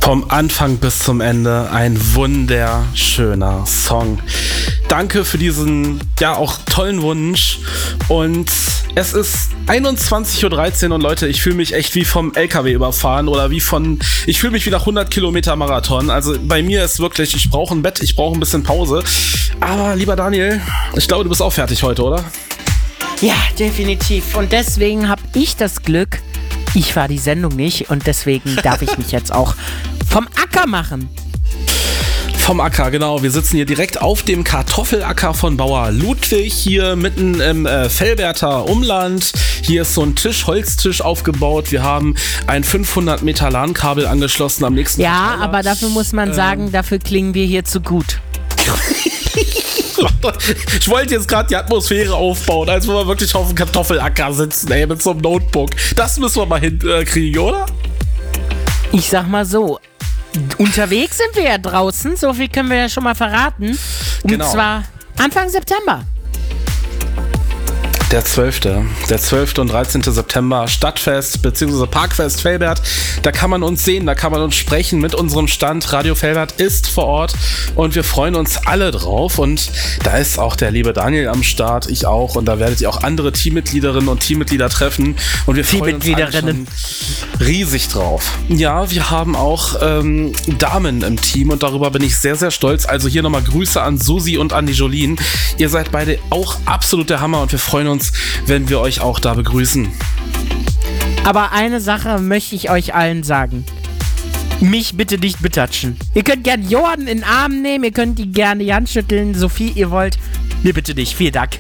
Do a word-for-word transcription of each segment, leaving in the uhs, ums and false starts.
Vom Anfang bis zum Ende ein wunderschöner Song. Danke für diesen, ja, auch tollen Wunsch. Und es ist einundzwanzig Uhr dreizehn und Leute, ich fühle mich echt wie vom L K W überfahren oder wie von, ich fühle mich wie nach hundert Kilometer Marathon. Also bei mir ist wirklich, ich brauche ein Bett, ich brauche ein bisschen Pause. Aber lieber Daniel, ich glaube, du bist auch fertig heute, oder? Ja, definitiv. Und deswegen habe ich das Glück, ich war die Sendung nicht und deswegen darf ich mich jetzt auch vom Acker machen. Vom Acker, genau. Wir sitzen hier direkt auf dem Kartoffelacker von Bauer Ludwig, hier mitten im äh, Velberter Umland. Hier ist so ein Tisch, Holztisch aufgebaut. Wir haben ein fünfhundert Meter LAN-Kabel angeschlossen am nächsten Tag. Ja, Verteiler. Aber dafür muss man ähm. sagen, dafür klingen wir hier zu gut. Ich wollte jetzt gerade die Atmosphäre aufbauen, als wenn wir wirklich auf dem Kartoffelacker sitzen, ey, mit so einem Notebook. Das müssen wir mal hinkriegen, oder? Ich sag mal so, unterwegs sind wir ja draußen, so viel können wir ja schon mal verraten. Und genau. zwar Anfang September. Der zwölfte Der zwölfte und dreizehnte September, Stadtfest bzw. Parkfest Velbert. Da kann man uns sehen, da kann man uns sprechen mit unserem Stand. Radio Velbert ist vor Ort und wir freuen uns alle drauf. Und da ist auch der liebe Daniel am Start, ich auch. Und da werdet ihr auch andere Teammitgliederinnen und Teammitglieder treffen. Und wir freuen uns alle schon riesig drauf. Ja, wir haben auch ähm, Damen im Team und darüber bin ich sehr, sehr stolz. Also hier nochmal Grüße an Susi und an die Jolene. Ihr seid beide auch absolut der Hammer und wir freuen uns, wenn wir euch auch da begrüßen. Aber eine Sache möchte ich euch allen sagen. Mich bitte nicht betatschen. Ihr könnt gerne Jordan in den Arm nehmen, ihr könnt die gerne die Hand schütteln, so viel ihr wollt. Mir bitte nicht. Vielen Dank.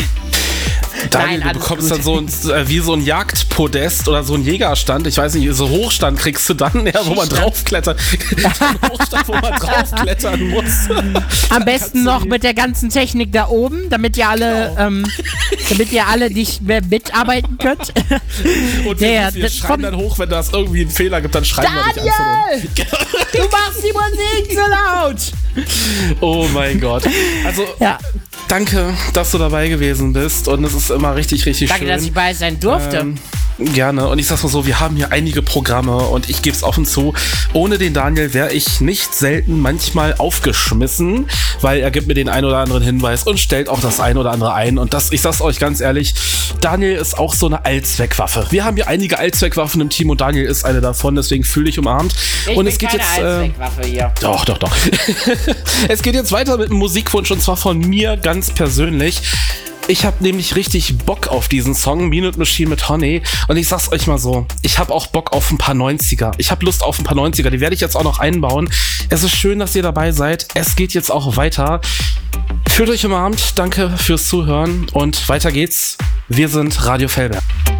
Daniel, Nein, du bekommst gut. dann so ein, äh, wie so ein Jagdpodest oder so ein Jägerstand. Ich weiß nicht, so Hochstand kriegst du dann, ja, wo man draufklettert. So ein Hochstand, wo man draufklettern muss. Am besten noch mit der ganzen Technik da oben, damit ihr alle, genau. ähm, damit ihr alle nicht mehr mitarbeiten könnt. Und wir, ja, wir schreien dann hoch, wenn das irgendwie einen Fehler gibt, dann schreien Daniel! wir dich an. Du machst die Musik so laut! Oh mein Gott. Also, ja. Danke, dass du dabei gewesen bist und es ist immer richtig, richtig Danke, schön. Danke, dass ich bei sein durfte. Ähm, gerne. Und ich sag's mal so, wir haben hier einige Programme und ich gebe es offen zu, ohne den Daniel wäre ich nicht selten manchmal aufgeschmissen, weil er gibt mir den ein oder anderen Hinweis und stellt auch das ein oder andere ein. Und das, ich sag's euch ganz ehrlich, Daniel ist auch so eine Allzweckwaffe. Wir haben hier einige Allzweckwaffen im Team und Daniel ist eine davon, deswegen fühle ich umarmt. Ich und bin es geht keine jetzt Allzweckwaffe äh, hier. Doch, doch, doch. Es geht jetzt weiter mit einem Musikwunsch und zwar von mir ganz persönlich. Ich habe nämlich richtig Bock auf diesen Song, Minute Machine mit Honey. Und ich sag's euch mal so, ich habe auch Bock auf ein paar neunziger. Ich habe Lust auf ein paar neunziger, die werde ich jetzt auch noch einbauen. Es ist schön, dass ihr dabei seid. Es geht jetzt auch weiter. Fühlt euch umarmt, danke fürs Zuhören und weiter geht's. Wir sind Radio Velbert.